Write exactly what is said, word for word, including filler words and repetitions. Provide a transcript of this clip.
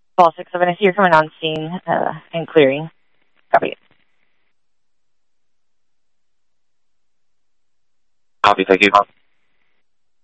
Ball six seven, I see you're coming on scene uh, and clearing. Copy. Copy, thank you.